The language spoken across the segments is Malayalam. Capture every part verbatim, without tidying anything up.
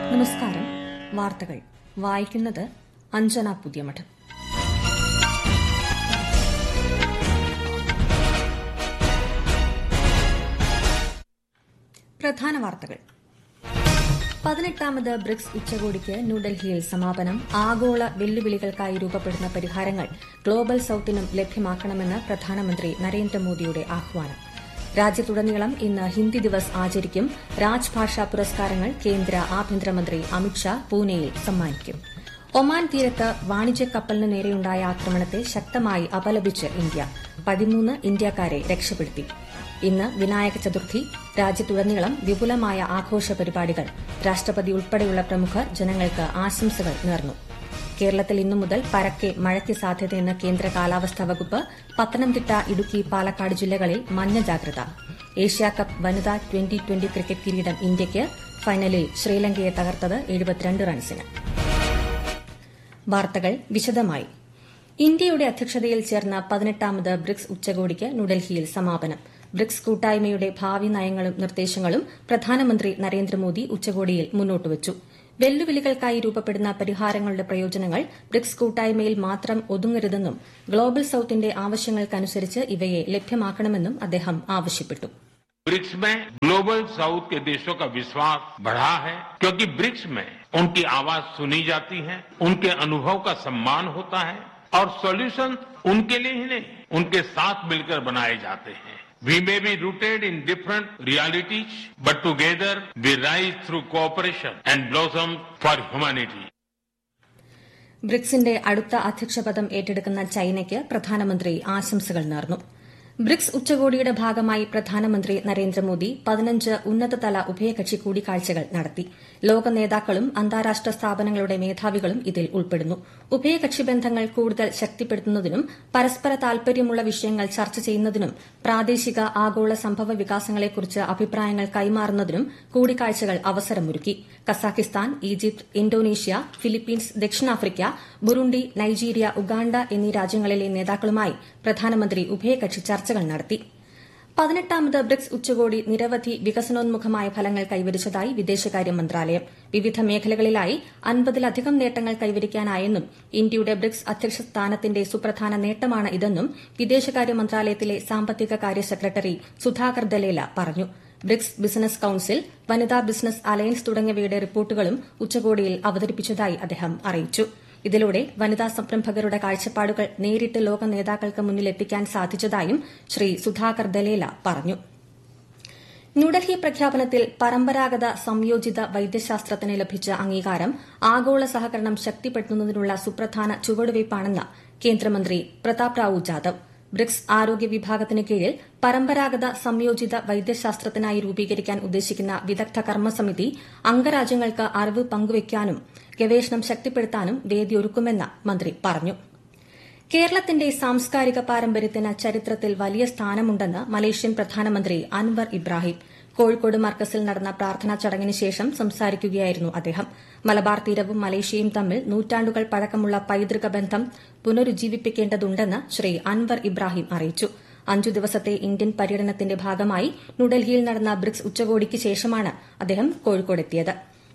നമസ്കാരം. വാർത്തകൾ വായിക്കുന്നത് അഞ്ജന പുതിയമഠം. പ്രധാന വാർത്തകൾ. പതിനെട്ടാമത് ബ്രിക്സ് ഉച്ചകോടിക്ക് ന്യൂഡൽഹിയിൽ സമാപനം. ആഗോള വെല്ലുവിളികൾക്കായി രൂപപ്പെടുന്ന പരിഹാരങ്ങൾ ഗ്ലോബൽ സൌത്തിനും ലഭ്യമാക്കണമെന്ന് പ്രധാനമന്ത്രി നരേന്ദ്രമോദിയുടെ ആഹ്വാനം. രാജ്യത്തുടനീളം ഇന്ന് ഹിന്ദി ദിവസ് ആചരിക്കും. രാജ്ഭാഷാ പുരസ്കാരങ്ങൾ കേന്ദ്ര ആഭ്യന്തരമന്ത്രി അമിത്ഷാ പൂനെയിൽ സമ്മാനിക്കും. ഒമാൻ തീരത്ത് വാണിജ്യ കപ്പലിന് നേരെയുണ്ടായ ആക്രമണത്തെ ശക്തമായി അപലപിച്ച് ഇന്ത്യ. പതിമൂന്ന് ഇന്ത്യക്കാരെ രക്ഷപ്പെടുത്തി. ഇന്ന് വിനായക ചതുർത്ഥി. രാജ്യത്തുടനീളം വിപുലമായ ആഘോഷ പരിപാടികൾ. രാഷ്ട്രപതി ഉൾപ്പെടെയുള്ള പ്രമുഖർ ജനങ്ങൾക്ക് ആശംസകൾ നേർന്നു. കേരളത്തിൽ ഇന്നു മുതൽ പരക്കെ മഴയ്ക്ക് സാധ്യതയെന്ന് കേന്ദ്ര കാലാവസ്ഥാ വകുപ്പ്. പത്തനംതിട്ട, ഇടുക്കി, പാലക്കാട് ജില്ലകളിൽ മഞ്ഞ ജാഗ്രത. ഏഷ്യാകപ്പ് വനിതാ ട്വന്റി ട്വന്റി ക്രിക്കറ്റ് കിരീടം ഇന്ത്യയ്ക്ക്. ഫൈനലിൽ ശ്രീലങ്കയെ തകർത്തത് എഴുപത്തിരണ്ട് റൺസിന്. വാർത്തകൾ വിശദമായി. ഇന്ത്യയുടെ അധ്യക്ഷതയിൽ ചേർന്ന പതിനെട്ടാമത് ബ്രിക്സ് ഉച്ചകോടിക്ക് ന്യൂഡൽഹിയിൽ സമാപനം. ബ്രിക്സ് കൂട്ടായ്മയുടെ ഭാവി നയങ്ങളും നിർദ്ദേശങ്ങളും പ്രധാനമന്ത്രി നരേന്ദ്രമോദി ഉച്ചകോടിയിൽ മുന്നോട്ടുവച്ചു. വെല്ലുവിളികൾക്കായി രൂപപ്പെടുന്ന പരിഹാരങ്ങളുടെ പ്രയോജനങ്ങൾ ബ്രിക്സ് കൂട്ടായ്മയിൽ മാത്രം ഒതുങ്ങരുതെന്നും ഗ്ലോബൽ സൌത്തിന്റെ ആവശ്യങ്ങൾക്കനുസരിച്ച് ഇവയെ ലഭ്യമാക്കണമെന്നും അദ്ദേഹം ആവശ്യപ്പെട്ടു. ब्रिक्स में ग्लोबल साउथ के देशों का विश्वास बढ़ा है, क्योंकि ब्रिक्स में उनकी आवाज सुनी जाती है, उनके अनुभव का सम्मान होता है और सॉल्यूशन उनके लिए ही नहीं, उनके साथ मिलकर बनाए जाते हैं. We may be rooted in different realities, but together we rise through cooperation and blossom for humanity. ബ്രിക്സിന്റെ അടുത്ത അധ്യക്ഷപദം ഏറ്റെടുക്കുന്ന ചൈനയ്ക്ക് പ്രധാനമന്ത്രി ആശംസകൾ നേർന്നു. ബ്രിക്സ് ഉച്ചകോടിയുടെ ഭാഗമായി പ്രധാനമന്ത്രി നരേന്ദ്രമോദി പതിനഞ്ച് ഉന്നതതല ഉഭയകക്ഷി കൂടിക്കാഴ്ചകൾ നടത്തി. ലോക നേതാക്കളും അന്താരാഷ്ട്ര സ്ഥാപനങ്ങളുടെ മേധാവികളും ഇതിൽ ഉൾപ്പെടുന്നു. ഉഭയകക്ഷി ബന്ധങ്ങൾ കൂടുതൽ ശക്തിപ്പെടുത്തുന്നതിനും പരസ്പര താൽപര്യമുള്ള വിഷയങ്ങൾ ചർച്ച ചെയ്യുന്നതിനും പ്രാദേശിക ആഗോള സംഭവ വികാസങ്ങളെക്കുറിച്ച് അഭിപ്രായങ്ങൾ കൈമാറുന്നതിനും കൂടിക്കാഴ്ചകൾ അവസരമൊരുക്കി. കസാഖിസ്ഥാൻ, ഈജിപ്ത്, ഇന്തോനേഷ്യ, ഫിലിപ്പീൻസ്, ദക്ഷിണാഫ്രിക്ക, ബുറുണ്ടി, നൈജീരിയ, ഉഗാണ്ട എന്നീ രാജ്യങ്ങളിലെ നേതാക്കളുമായി പ്രധാനമന്ത്രി ഉഭയകക്ഷി ചർച്ചകൾ നടത്തി. പതിനെട്ടാമത് ബ്രിക്സ് ഉച്ചകോടി നിരവധി വികസനോന്മുഖമായ ഫലങ്ങൾ കൈവരിച്ചതായി വിദേശകാര്യ മന്ത്രാലയം. വിവിധ മേഖലകളിലായി അൻപതിലധികം നേട്ടങ്ങൾ കൈവരിക്കാനായെന്നും ഇന്ത്യയുടെ ബ്രിക്സ് അധ്യക്ഷ സ്ഥാനത്തിന്റെ സുപ്രധാന നേട്ടമാണ് ഇതെന്നും വിദേശകാര്യ മന്ത്രാലയത്തിലെ സാമ്പത്തിക കാര്യ സെക്രട്ടറി സുധാകർ ദലേല പറഞ്ഞു. ബ്രിക്സ് ബിസിനസ് കൌൺസിൽ, വനിതാ ബിസിനസ് അലയൻസ് തുടങ്ങിയവയുടെ റിപ്പോർട്ടുകളും ഉച്ചകോടിയിൽ അവതരിപ്പിച്ചതായി അദ്ദേഹം അറിയിച്ചു. ഇതിലൂടെ വനിതാ സംരംഭകരുടെ കാഴ്ചപ്പാടുകൾ നേരിട്ട് ലോക നേതാക്കൾക്ക് മുന്നിലെത്തിക്കാൻ സാധിച്ചതായും ശ്രീ സുധാകർ ദലേല പറഞ്ഞു. ന്യൂഡൽഹി പ്രഖ്യാപനത്തിൽ പരമ്പരാഗത സംയോജിത വൈദ്യശാസ്ത്രത്തിന് ലഭിച്ച അംഗീകാരം ആഗോള സഹകരണം ശക്തിപ്പെടുത്തുന്നതിനുള്ള സുപ്രധാന ചുവടുവയ്പ്പാണെന്ന് കേന്ദ്രമന്ത്രി പ്രതാപ് റാവു ജാദവ്. ബ്രിക്സ് ആരോഗ്യ വിഭാഗത്തിന് കീഴിൽ പരമ്പരാഗത സംയോജിത വൈദ്യശാസ്ത്രത്തിനായി രൂപീകരിക്കാൻ ഉദ്ദേശിക്കുന്ന വിദഗ്ധ കർമ്മസമിതി അംഗരാജ്യങ്ങൾക്ക് അറിവ് പങ്കുവയ്ക്കാനും ഗവേഷണം ശക്തിപ്പെടുത്താനും വേദിയൊരുക്കുമെന്ന് മന്ത്രി പറഞ്ഞു. കേരളത്തിന്റെ സാംസ്കാരിക പാരമ്പര്യത്തിന് ചരിത്രത്തിൽ വലിയ സ്ഥാനമുണ്ടെന്ന് മലേഷ്യൻ പ്രധാനമന്ത്രി അൻവർ ഇബ്രാഹിം. കോഴിക്കോട് മർക്കസിൽ നടന്ന പ്രാർത്ഥനാ ചടങ്ങിന് ശേഷം സംസാരിക്കുകയായിരുന്നു അദ്ദേഹം. മലബാർ തീരവും മലേഷ്യയും തമ്മിൽ നൂറ്റാണ്ടുകൾ പഴക്കമുള്ള പൈതൃക ബന്ധം പുനരുജ്ജീവിപ്പിക്കേണ്ടതുണ്ടെന്ന് ശ്രീ അൻവർ ഇബ്രാഹിം അറിയിച്ചു. അഞ്ചു ദിവസത്തെ ഇന്ത്യൻ പര്യടനത്തിന്റെ ഭാഗമായി ന്യൂഡൽഹിയിൽ നടന്ന ബ്രിക്സ് ഉച്ചകോടിക്ക് ശേഷമാണ് അദ്ദേഹം കോഴിക്കോടെത്തിയത്.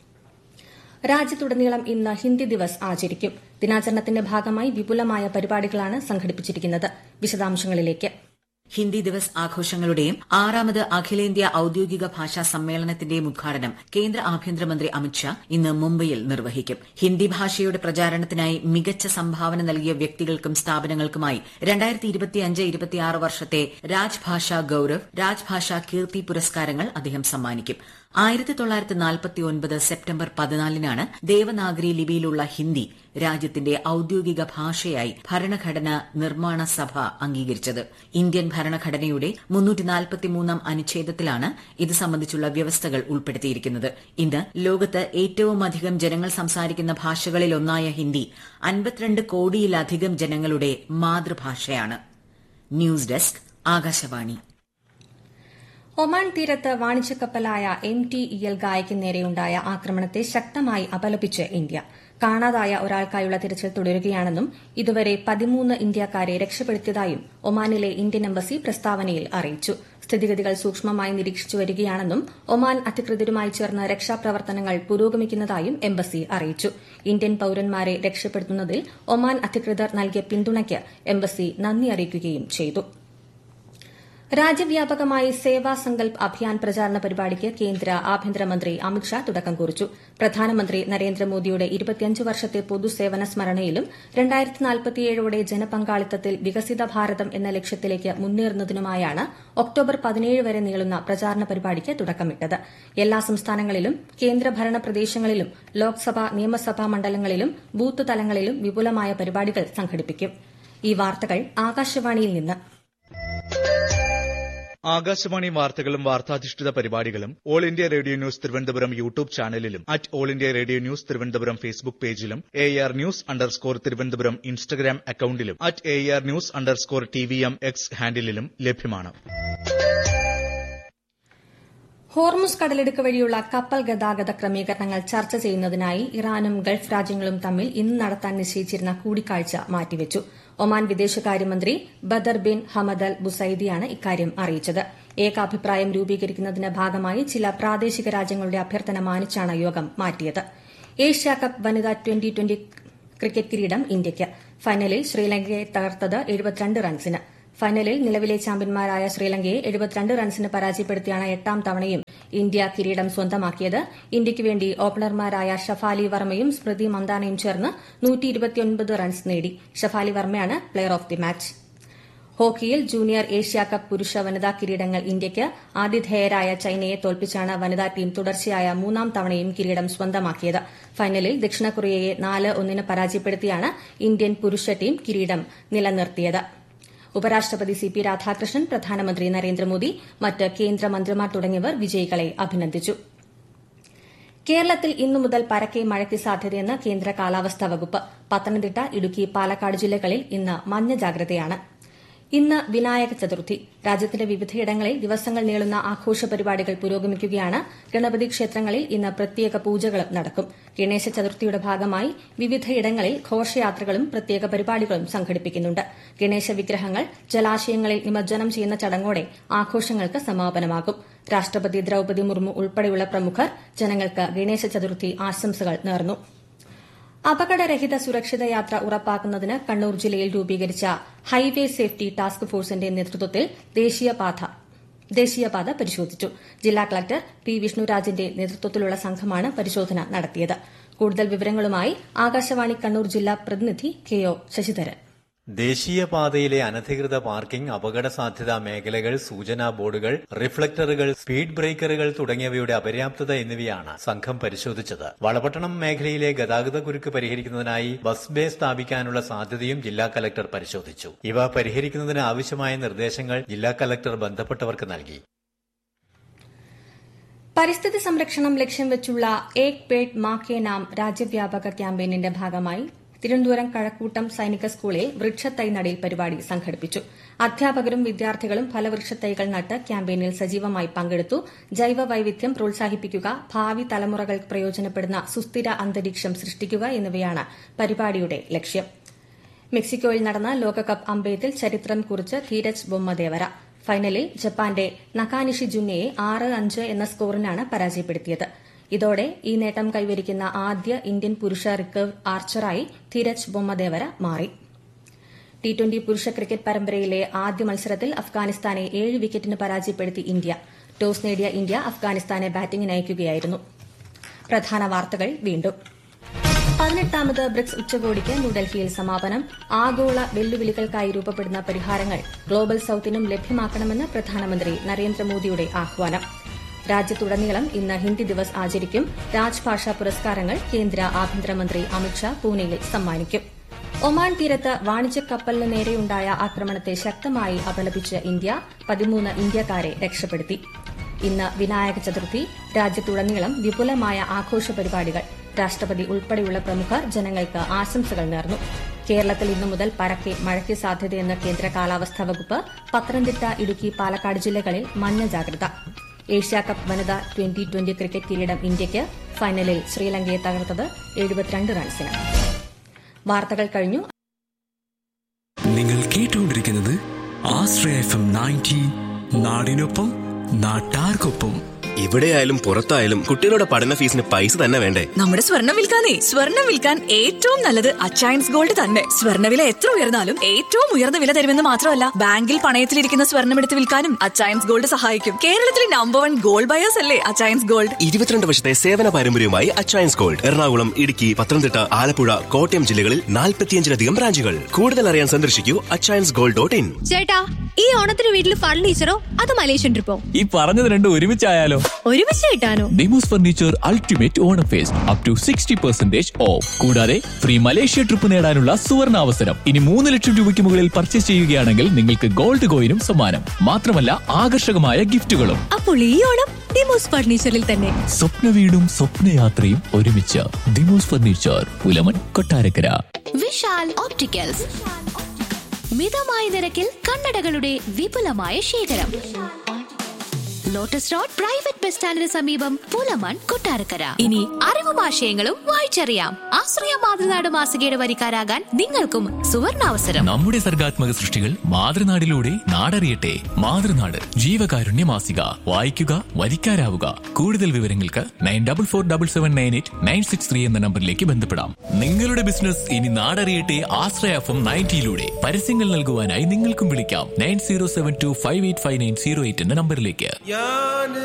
രാജ്യത്തുടനീളം ഇന്ന് ഹിന്ദി ദിവസ് ആചരിക്കും. ദിനാചരണത്തിന്റെ ഭാഗമായി വിപുലമായ പരിപാടികളാണ് സംഘടിപ്പിച്ചിരിക്കുന്നത്. വിശദാംശങ്ങളിലേക്ക്. ഹിന്ദി ദിവസ് ആഘോഷങ്ങളുടെയും ആറാമത് അഖിലേന്ത്യാ ഔദ്യോഗിക ഭാഷാ സമ്മേളനത്തിന്റെയും ഉദ്ഘാടനം കേന്ദ്ര ആഭ്യന്തരമന്ത്രി അമിത്ഷാ ഇന്ന് മുംബൈയിൽ നിർവഹിക്കും. ഹിന്ദി ഭാഷയുടെ പ്രചാരണത്തിനായി മികച്ച സംഭാവന നൽകിയ വ്യക്തികൾക്കും സ്ഥാപനങ്ങൾക്കുമായി രണ്ടായിരത്തി ഇരുപത്തിയഞ്ച് ഇരുപത്തിയാറ് വർഷത്തെ രാജ്ഭാഷാ ഗൌരവ്, രാജ്ഭാഷാ കീർത്തി പുരസ്കാരങ്ങൾ അദ്ദേഹം സമ്മാനിക്കും. ആയിരത്തി തൊള്ളായിരത്തി നാൽപ്പത്തി ഒൻപത് സെപ്റ്റംബർ പതിനാലിനാണ് ദേവനാഗരി ലിപിയിലുള്ള ഹിന്ദി രാജ്യത്തിന്റെ ഔദ്യോഗിക ഭാഷയായി ഭരണഘടനാ നിർമ്മാണ സഭ അംഗീകരിച്ചത്. ഇന്ത്യൻ ഭരണഘടനയുടെ മുന്നൂറ്റി നാൽപ്പത്തിമൂന്നാം അനുച്ഛേദത്തിലാണ് ഇത് സംബന്ധിച്ചുള്ള വ്യവസ്ഥകൾ ഉൾപ്പെടുത്തിയിരിക്കുന്നത്. ഇന്ന് ലോകത്ത് ഏറ്റവുമധികം ജനങ്ങൾ സംസാരിക്കുന്ന ഭാഷകളിലൊന്നായ ഹിന്ദി അൻപത്തിരണ്ട് കോടിയിലധികം ജനങ്ങളുടെ മാതൃഭാഷയാണ്. News desk, Akashvani. ഒമാൻ തീരത്ത് വാണിജ്യ കപ്പലായ എം ടി ഇ എൽ ഗായയ്ക്ക് നേരെയുണ്ടായ ആക്രമണത്തെ ശക്തമായി അപലപിച്ച് ഇന്ത്യ. കാണാതായ ഒരാൾക്കായുള്ള തിരച്ചിൽ തുടരുകയാണെന്നും ഇതുവരെ പതിമൂന്ന് ഇന്ത്യക്കാരെ രക്ഷപ്പെടുത്തിയതായും ഒമാനിലെ ഇന്ത്യൻ എംബസി പ്രസ്താവനയിൽ അറിയിച്ചു. സ്ഥിതിഗതികൾ സൂക്ഷ്മമായി നിരീക്ഷിച്ചു വരികയാണെന്നും ഒമാൻ അധികൃതരുമായി ചേർന്ന് രക്ഷാപ്രവർത്തനങ്ങൾ പുരോഗമിക്കുന്നതായും എംബസി അറിയിച്ചു. ഇന്ത്യൻ പൌരന്മാരെ രക്ഷപ്പെടുത്തുന്നതിൽ ഒമാൻ അധികൃതർ നൽകിയ പിന്തുണയ്ക്ക് എംബസി നന്ദി അറിയിക്കുകയും ചെയ്തു. രാജ്യവ്യാപകമായി സേവാ സങ്കൽപ് അഭിയാൻ പ്രചാരണ പരിപാടിക്ക് കേന്ദ്ര ആഭ്യന്തരമന്ത്രി അമിത്ഷാ തുടക്കം കുറിച്ചു. പ്രധാനമന്ത്രി നരേന്ദ്രമോദിയുടെ ഇരുപത്തിയഞ്ച് വർഷത്തെ പൊതുസേവന സ്മരണയിലും രണ്ടായിരത്തി നാൽപ്പത്തിയേഴോടെ ജനപങ്കാളിത്തത്തിൽ വികസിത ഭാരതം എന്ന ലക്ഷ്യത്തിലേക്ക് മുന്നേറുന്നതിനുമായാണ് ഒക്ടോബർ പതിനേഴ് വരെ നീളുന്ന പ്രചാരണ പരിപാടിക്ക് തുടക്കമിട്ടത്. എല്ലാ സംസ്ഥാനങ്ങളിലും കേന്ദ്രഭരണ പ്രദേശങ്ങളിലും ലോക്സഭാ നിയമസഭാ മണ്ഡലങ്ങളിലും ബൂത്ത് തലങ്ങളിലും വിപുലമായ പരിപാടികൾ സംഘടിപ്പിക്കും. ഈ വാർത്തകൾ ആകാശവാണിയിൽ നിന്ന്. ആകാശവാണി വാർത്തകളും വാർത്താധിഷ്ഠിത പരിപാടികളും all India radio news Thiruvananthapuram YouTube ചാനലിലും at all India radio news Thiruvananthapuram Facebook പേജിലും A R news underscore Thiruvananthapuram Instagram അക്കൌണ്ടിലും at A R news underscore T V M X ഹാൻഡിലും ലഭ്യമാണ്. ഹോർമുസ് കടലിടുക്ക് വഴിയുള്ള കപ്പൽ ഗതാഗത ക്രമീകരണങ്ങൾ ചർച്ച ചെയ്യുന്നതിനായി ഇറാനും ഗൾഫ് രാജ്യങ്ങളും തമ്മിൽ ഇന്ന് നടത്താൻ നിശ്ചയിച്ചിരുന്ന കൂടിക്കാഴ്ച മാറ്റിവച്ചു. ഒമാൻ വിദേശകാര്യമന്ത്രി ബദർ ബിൻ ഹമദ് അൽ ബുസൈദിയാണ് ഇക്കാര്യം അറിയിച്ചത്. ഏകാഭിപ്രായം രൂപീകരിക്കുന്നതിന്റെ ഭാഗമായി ചില പ്രാദേശിക രാജ്യങ്ങളുടെ അഭ്യർത്ഥന മാനിച്ചാണ് യോഗം മാറ്റിയത്. ഏഷ്യാകപ്പ് വനിതാ ട്വന്റി ട്വന്റി ക്രിക്കറ്റ് കിരീടം ഇന്ത്യയ്ക്ക്. ഫൈനലിൽ ശ്രീലങ്കയെ തകർത്തത് എഴുപത്തിരണ്ട് റൺസിന്. ഫൈനലിൽ നിലവിലെ ചാമ്പ്യന്മാരായ ശ്രീലങ്കയെ എഴുപത്തിരണ്ട് റൺസിന് പരാജയപ്പെടുത്തിയാണ് എട്ടാം തവണയും ഇന്ത്യ കിരീടം സ്വന്തമാക്കിയത്. ഇന്ത്യയ്ക്ക് വേണ്ടി ഓപ്പണർമാരായ ഷഫാലി വർമ്മയും സ്മൃതി മന്ദാനയും ചേർന്ന് നൂറ്റി ഇരുപത്തിയൊൻപത് റൺസ് നേടി. Shafali വർമ്മയാണ് player of the match. ഹോക്കിയിൽ ജൂനിയർ ഏഷ്യാകപ്പ് പുരുഷ വനിതാ കിരീടങ്ങൾ ഇന്ത്യയ്ക്ക്. ആതിഥേയരായ ചൈനയെ തോൽപ്പിച്ചാണ് വനിതാ ടീം തുടർച്ചയായ മൂന്നാം തവണയും കിരീടം സ്വന്തമാക്കിയത്. ഫൈനലിൽ ദക്ഷിണ കൊറിയയെ നാല് ഒന്നിന് പരാജയപ്പെടുത്തിയാണ് ഇന്ത്യൻ പുരുഷ ടീം കിരീടം നിലനിർത്തിയത്. ഉപരാഷ്ട്രപതി സി പി രാധാകൃഷ്ണൻ, പ്രധാനമന്ത്രി നരേന്ദ്രമോദി, മറ്റ് കേന്ദ്രമന്ത്രിമാർ തുടങ്ങിയവർ വിജയികളെ അഭിനന്ദിച്ചു. കേരളത്തിൽ ഇന്നു മുതൽ പരക്കെ മഴയ്ക്ക് സാധ്യതയെന്ന് കേന്ദ്ര കാലാവസ്ഥാ വകുപ്പ്. പത്തനംതിട്ട, ഇടുക്കി, പാലക്കാട് ജില്ലകളിൽ ഇന്ന് മഞ്ഞ ജാഗ്രതയാണ്. ഇന്ന് വിനായക ചതുർത്ഥി. രാജ്യത്തിന്റെ വിവിധയിടങ്ങളിൽ ദിവസങ്ങൾ നീളുന്ന ആഘോഷ പരിപാടികൾ പുരോഗമിക്കുകയാണ്. ഗണപതി ക്ഷേത്രങ്ങളിൽ ഇന്ന് പ്രത്യേക പൂജകളും നടക്കും. ഗണേശ ചതുർത്ഥിയുടെ ഭാഗമായി വിവിധയിടങ്ങളിൽ ഘോഷയാത്രകളും പ്രത്യേക പരിപാടികളും സംഘടിപ്പിക്കുന്നുണ്ട്. ഗണേശ വിഗ്രഹങ്ങൾ ജലാശയങ്ങളിൽ നിമജ്ജനം ചെയ്യുന്ന ചടങ്ങോടെ ആഘോഷങ്ങൾക്ക് സമാപനമാകും. രാഷ്ട്രപതി ദ്രൌപദി മുർമു ഉൾപ്പെടെയുള്ള പ്രമുഖർ ജനങ്ങൾക്ക് ഗണേശ ചതുർത്ഥി ആശംസകൾ നേർന്നു. അപകടരഹിത സുരക്ഷിത യാത്ര ഉറപ്പാക്കുന്നതിന് കണ്ണൂർ ജില്ലയിൽ രൂപീകരിച്ച ഹൈവേ സേഫ്റ്റി ടാസ്ക് ഫോഴ്സിന്റെ നേതൃത്വത്തിൽ ദേശീയപാത പരിശോധിച്ചു. ജില്ലാ കളക്ടർ പി വിഷ്ണുരാജിന്റെ നേതൃത്വത്തിലുള്ള സംഘമാണ് പരിശോധന നടത്തിയത്. കൂടുതൽ വിവരങ്ങളുമായി ആകാശവാണി കണ്ണൂർ ജില്ലാ പ്രതിനിധി കെ ഒ ശശിധരൻ. ദേശീയപാതയിലെ അനധികൃത പാർക്കിംഗ്, അപകട സാധ്യതാ മേഖലകൾ, സൂചനാ ബോർഡുകൾ, റിഫ്ലക്ടറുകൾ, സ്പീഡ് ബ്രേക്കറുകൾ തുടങ്ങിയവയുടെ അപര്യാപ്തത എന്നിവയാണ് സംഘം പരിശോധിച്ചത്. വളപട്ടണം മേഖലയിലെ ഗതാഗത കുരുക്ക് പരിഹരിക്കുന്നതിനായി ബസ് ബേ സ്ഥാപിക്കാനുള്ള സാധ്യതയും ജില്ലാ കലക്ടർ പരിശോധിച്ചു. ഇവ പരിഹരിക്കുന്നതിന് ആവശ്യമായ നിർദ്ദേശങ്ങൾ ജില്ലാ കലക്ടർ ബന്ധപ്പെട്ടവർക്ക് നൽകി. പരിസ്ഥിതി സംരക്ഷണം ലക്ഷ്യം വെച്ചുള്ള ഏക് പേഡ് മാ കെ നാം രാജ്യവ്യാപക ക്യാമ്പയിനിന്റെ ഭാഗമായി തിരുവനന്തപുരം കഴക്കൂട്ടം സൈനിക സ്കൂളിൽ വൃക്ഷത്തൈ നടീൽ പരിപാടി സംഘടിപ്പിച്ചു. അധ്യാപകരും വിദ്യാർത്ഥികളും ഫലവൃക്ഷത്തൈകൾ നട്ട് ക്യാമ്പയിനിൽ സജീവമായി പങ്കെടുത്തു. ജൈവ വൈവിധ്യം പ്രോത്സാഹിപ്പിക്കുക, ഭാവി തലമുറകൾക്ക് പ്രയോജനപ്പെടുന്ന സുസ്ഥിര അന്തരീക്ഷം സൃഷ്ടിക്കുക എന്നിവയാണ് പരിപാടിയുടെ ലക്ഷ്യം. മെക്സിക്കോയിൽ നടന്ന ലോകകപ്പ് അമ്പെയ്ത്തിൽ ചരിത്രം കുറിച്ച് ധീരജ് ബൊമ്മദേവര. ഫൈനലിൽ ജപ്പാന്റെ നകാനിഷി ജുന്നയെ ആറ് അഞ്ച് എന്ന സ്കോറിനാണ് പരാജയപ്പെടുത്തിയത്. ഇതോടെ ഈ നേട്ടം കൈവരിക്കുന്ന ആദ്യ ഇന്ത്യൻ പുരുഷ റിക്കർവ് ആർച്ചറായി ധീരജ് ബൊമ്മദേവര മാറി. ടി ട്വന്റി പുരുഷ ക്രിക്കറ്റ് പരമ്പരയിലെ ആദ്യ മത്സരത്തിൽ അഫ്ഗാനിസ്ഥാനെ ഏഴ് വിക്കറ്റിന് പരാജയപ്പെടുത്തി ഇന്ത്യ. ടോസ് നേടിയ ഇന്ത്യ അഫ്ഗാനിസ്ഥാനെ ബാറ്റിംഗിന് അയക്കുകയായിരുന്നു. പ്രധാന വാർത്തകൾ വീണ്ടും. പതിനെട്ടാമത് ബ്രിക്സ് ഉച്ചകോടിക്ക് ന്യൂഡൽഹിയിൽ സമാപനം. ആഗോള വെല്ലുവിളികൾക്കായി രൂപപ്പെടുന്ന പരിഹാരങ്ങൾ ഗ്ലോബൽ സൌത്തിനും ലഭ്യമാക്കണമെന്ന് പ്രധാനമന്ത്രി നരേന്ദ്രമോദിയുടെ ആഹ്വാനം. രാജ്യത്തുടനീളം ഇന്ന് ഹിന്ദി ദിവസ് ആചരിക്കും. രാജ്ഭാഷാ പുരസ്കാരങ്ങൾ കേന്ദ്ര ആഭ്യന്തരമന്ത്രി അമിത്ഷാ പൂനെയിൽ സമ്മാനിക്കും. ഒമാൻ തീരത്ത് വാണിജ്യ കപ്പലിന് നേരെയുണ്ടായ ആക്രമണത്തെ ശക്തമായി അപലപിച്ച് ഇന്ത്യ. പതിമൂന്ന് ഇന്ത്യക്കാരെ രക്ഷപ്പെടുത്തി. ഇന്ന് വിനായക ചതുർത്ഥി. രാജ്യത്തുടനീളം വിപുലമായ ആഘോഷ പരിപാടികൾ. രാഷ്ട്രപതി ഉൾപ്പെടെയുള്ള പ്രമുഖർ ജനങ്ങൾക്ക് ആശംസകൾ നേർന്നു. കേരളത്തിൽ ഇന്നു മുതൽ പരക്കെ മഴയ്ക്ക് സാധ്യതയെന്ന് കേന്ദ്ര കാലാവസ്ഥാ വകുപ്പ്. പത്തനംതിട്ട, ഇടുക്കി, പാലക്കാട് ജില്ലകളിൽ മഞ്ഞ ജാഗ്രത. ഏഷ്യാകപ്പ് വനിതാ ട്വന്റി ട്വന്റി ക്രിക്കറ്റ് കിരീടം ഇന്ത്യയ്ക്ക്. ഫൈനലിൽ ശ്രീലങ്കയെ തകർത്തത് എഴുപത്തിരണ്ട് റൺസിന്. വാർത്തകൾ കഴിഞ്ഞു. നിങ്ങൾ കേട്ടുകൊണ്ടിരിക്കുന്നത് ആശ്രയ എഫ് എം നയൻറ്റി, നാടിനൊപ്പം നാട്ടാർക്കൊപ്പം. എവിടെയായാലും പുറത്തായാലും കുട്ടികളുടെ പഠന ഫീസിന് പൈസ തന്നെ വേണ്ടേ? നമ്മുടെ സ്വർണം വിൽക്കാനേ സ്വർണം വിൽക്കാൻ ഏറ്റവും നല്ലത് അച്ചയൻസ് ഗോൾഡ് തന്നെ. സ്വർണ്ണവില എത്ര ഉയർന്നാലും ഏറ്റവും ഉയർന്ന വില തരുമെന്ന് മാത്രമല്ല, ബാങ്കിൽ പണയത്തിലിരിക്കുന്ന സ്വർണം എടുത്ത് വിൽക്കാനും അച്ചയൻസ് ഗോൾഡ് സഹായിക്കും. കേരളത്തിലെ നമ്പർ വൺ ഗോൾഡ് ബയേഴ്സ് അല്ലേ അച്ചയൻസ് ഗോൾഡ്. ഇരുപത്തിരണ്ട് വർഷത്തെ സേവന പാരമ്പര്യവുമായി അച്ചയൻസ് ഗോൾഡ്. എറണാകുളം, ഇടുക്കി, പത്തനംതിട്ട, ആലപ്പുഴ, കോട്ടയം ജില്ലകളിൽ നാൽപ്പത്തിയഞ്ചിലധികം ബ്രാഞ്ചുകൾ. കൂടുതൽ അറിയാൻ സന്ദർശിക്കൂ അച്ചയൻസ് ഗോൾഡ് ഡോട്ട് ഇൻ. ചേട്ടാ, ഈ ഓണത്തിന് വീട്ടിൽ ഫർണിച്ചറോ അത് മലേഷ്യൻ ട്രിപ്പോ? ഈ പറഞ്ഞത് രണ്ടും ഒരുമിച്ചായാലോ? ഒരുമിച്ച് കിട്ടാനോ? Demos furniture ultimate Onam first up to sixty percentage of. കൂടാതെ ഫ്രീ മലേഷ്യ ട്രിപ്പ് നേടാനുള്ള സുവർണ അവസരം. ഇനി മൂന്ന് ലക്ഷം രൂപയ്ക്ക് മുകളിൽ പർച്ചേസ് ചെയ്യുകയാണെങ്കിൽ നിങ്ങൾക്ക് ഗോൾഡ് കോയിനും സമ്മാനം. മാത്രമല്ല ആകർഷകമായ ഗിഫ്റ്റുകളും. അപ്പോൾ ഈ ഓണം ഡിമോസ് ഫർണിച്ചറിൽ തന്നെ. സ്വപ്ന വീടും സ്വപ്നയാത്രയും ഒരുമിച്ച്. ഡിമോസ് ഫർണിച്ചർ, പുലമൺ, കൊട്ടാരക്കര. വിശാൽ ഓപ്റ്റിക്കൽസ്, മിതമായ നിരക്കിൽ കണ്ണടകളുടെ വിപുലമായ ശേഖരം. ലോട്ടസ് റോഡ് പ്രൈവറ്റ് ബസ് സ്റ്റാൻഡിന് സമീപം, പുലമൺ, കൊട്ടാരക്കര. ഇനി അറിവും ആശയങ്ങളും വായിച്ചറിയാം. ആശ്രയ മാതൃനാട് മാസികയുടെ വരിക്കാരാകാൻ നിങ്ങൾക്കും സുവർണാവസരം. നമ്മുടെ സർഗാത്മക സൃഷ്ടികൾ മാതൃനാടിലൂടെ നാടറിയട്ടെ. മാതൃനാട് ജീവകാരുണ്യ മാസിക. വായിക്കുക, വരിക്കാരാവുക. കൂടുതൽ വിവരങ്ങൾക്ക് nine double four double seven nine eight nine six three എന്ന നമ്പറിലേക്ക് ബന്ധപ്പെടാം. നിങ്ങളുടെ ബിസിനസ് ഇനി നാടറിയട്ടെ. ആശ്രയ എഫ് എം നയൻറ്റിയിലൂടെ പരസ്യങ്ങൾ നൽകുവാനായി നിങ്ങൾക്കും വിളിക്കാം. Nine zero seven to five eight five nine zero eight എന്ന നമ്പറിലേക്ക്.